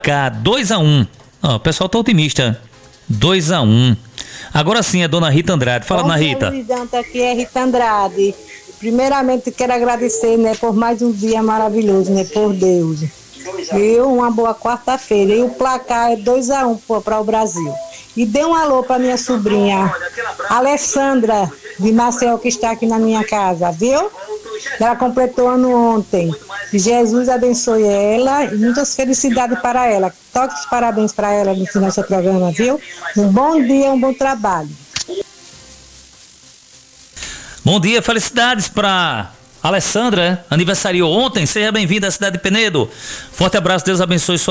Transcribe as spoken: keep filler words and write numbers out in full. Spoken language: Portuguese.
Cá, dois a um. Ó, o pessoal tá otimista. dois a um. Agora sim, é Dona Rita Andrade. Fala, Dona Rita. Luizão, aqui é Rita Andrade. Primeiramente, quero agradecer, né, por mais um dia maravilhoso, né, por Deus. Eu, uma boa quarta-feira. E o placar é dois a um para o Brasil. E dê um alô para minha sobrinha, Alessandra, de Marcel, que está aqui na minha casa, viu? Ela completou ano ontem. Jesus abençoe ela e muitas felicidades para ela. Toque os parabéns para ela no final do seu programa, viu? Um bom dia, um bom trabalho. Bom dia, felicidades para Alessandra, aniversariou ontem. Seja bem-vinda à cidade de Penedo. Forte abraço, Deus abençoe sua